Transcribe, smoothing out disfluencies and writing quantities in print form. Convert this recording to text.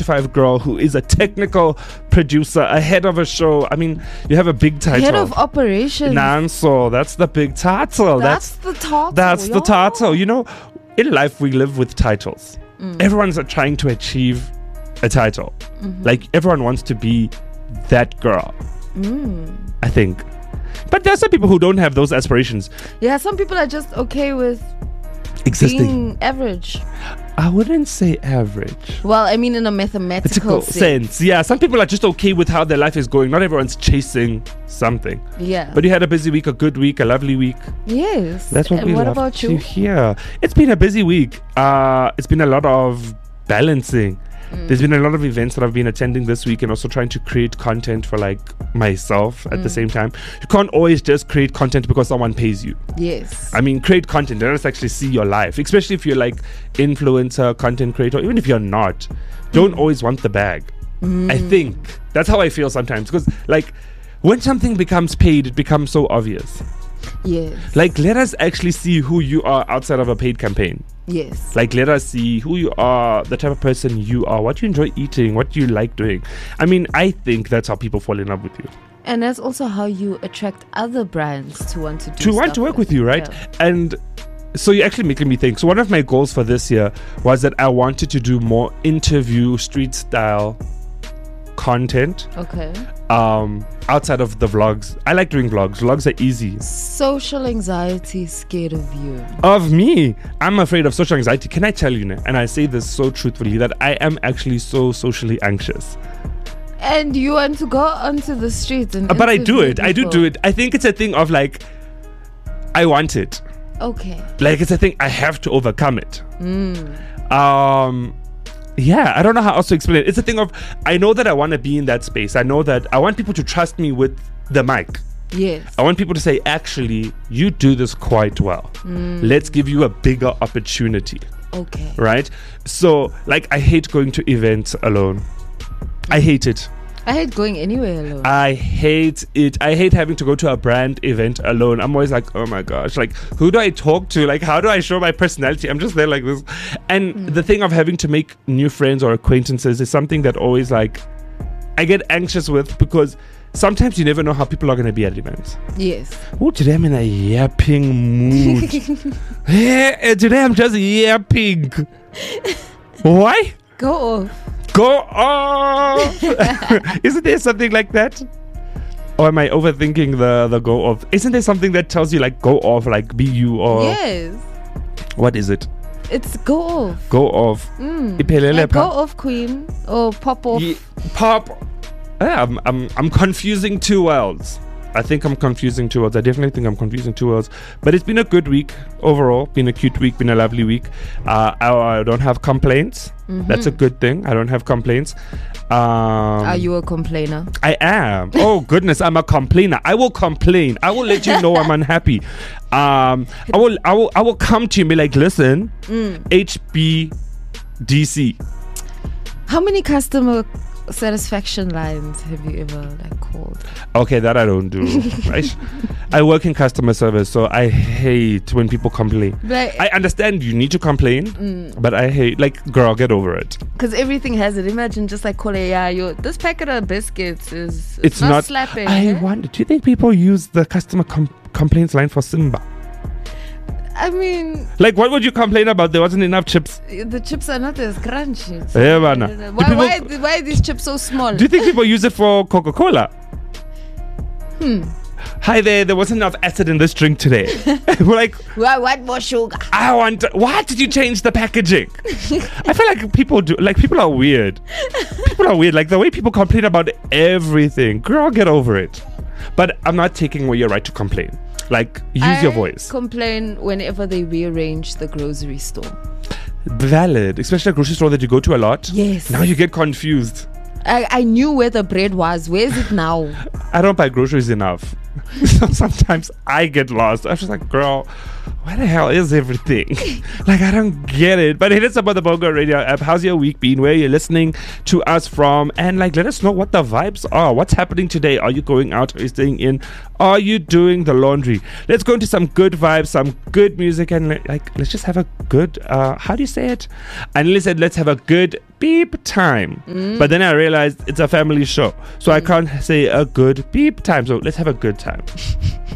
9-to-5 girl who is a technical producer, a head of a show. I mean, you have a big title. Head of operations. Nanso, that's the big title. That's the title. That's the title. You know, in life we live with titles. Everyone's trying to achieve a title. Like everyone wants to be that girl. I think. But there are some people who don't have those aspirations. Yeah, some people are just okay with existing. being average. I wouldn't say average. Well, I mean in a mathematical sense. Yeah, some people are just okay with how their life is going. Not everyone's chasing something. Yeah. But you had a busy week, a good week, a lovely week. Yes. That's what we what love about to you? hear. It's been a busy week. It's been a lot of balancing. There's been a lot of events that I've been attending this week and also trying to create content for like myself at the same time. You can't always just create content because someone pays you. Yes. I mean, create content. Let us actually see your life, especially if you're like influencer, content creator, even if you're not. Don't always want the bag. I think that's how I feel sometimes, because like when something becomes paid, it becomes so obvious. Yes. Like, let us actually see who you are outside of a paid campaign. Yes. Like, let us see who you are, the type of person you are, what you enjoy eating, what you like doing. I mean, I think that's how people fall in love with you. And that's also how you attract other brands to want to do To want to work with you, right? Yeah. And so you're actually making me think. So one of my goals for this year was that I wanted to do more interview, street style content. Okay. Outside of the vlogs. I like doing vlogs. Vlogs are easy. Social anxiety is scared of you. Of me, I'm afraid of social anxiety. Can I tell you, and I say this so truthfully, that I am actually so socially anxious. And you want to go onto the streets and But I do it. I do people. it. I think it's a thing of like, I want it. Okay. Like, it's a thing I have to overcome it. Yeah, I don't know how else to explain it. It's a thing of, I know that I want to be in that space. I know that I want people to trust me with the mic. Yes. I want people to say, actually, you do this quite well. Let's give you a bigger opportunity. Okay. Right? So, like, I hate going to events alone. I hate it. I hate going anywhere alone. I hate it. I hate having to go to a brand event alone. I'm always like, oh my gosh, like, who do I talk to? Like, how do I show my personality? I'm just there like this. And the thing of having to make new friends or acquaintances is something that always, like, I get anxious with, because sometimes you never know how people are going to be at events. Yes. Oh, today I'm in a yapping mood. Today I'm just yapping. Why? Go off. Go off. Isn't there something like that? Or am I overthinking the go off? Isn't there something that tells you like go off, like be you, or Yes. what is it? It's go off. Go off. Iphelele Like go pha. off, queen, or pop off. Pop. I'm confusing two worlds. I think I'm confusing two worlds. I definitely think I'm confusing two worlds. But it's been a good week overall. Been a cute week. Been a lovely week. I don't have complaints. That's a good thing. I don't have complaints. Are you a complainer? I am. Oh goodness, I'm a complainer. I will complain. I will let you know I'm unhappy. I will come to you and be like, listen, HBDC. How many customer satisfaction lines have you ever like called? Okay, that I don't do. Right? I work in customer service, so I hate when people complain. Like, I understand you need to complain, but I hate, like, girl, get over it. because everything has it. Imagine just like calling, this packet of biscuits is It's not not slapping. I wonder, do you think people use the customer complaints line for Simba? I mean, Like, what would you complain about? There wasn't enough chips. the chips are not as crunchy. Yeah, bana. Why are these chips so small? Do you think people use it for Coca-Cola? Hi there wasn't enough acid in this drink today. We're like, Why what more sugar? why did you change the packaging? I feel like people are weird. People are weird. Like, the way people complain about everything. Girl, get over it. But I'm not taking away your right to complain. Like, use your voice. Complain whenever they rearrange the grocery store. Valid. Especially a grocery store that you go to a lot. Yes. Now you get confused. I knew where the bread was. Where is it now? I don't buy groceries enough. So sometimes I get lost. I'm just like, girl, what the hell is everything? Like, I don't get it. But hit us up on the Bongo Radio app. How's your week been? Where are you listening to us from? And like, let us know what the vibes are. What's happening today? Are you going out? Are you staying in? Are you doing the laundry? Let's go into some good vibes, some good music, and let's just have a good, how do you say it? I nearly said, let's have a good beep time. But then I realized it's a family show. So I can't say a good beep time. So let's have a good time.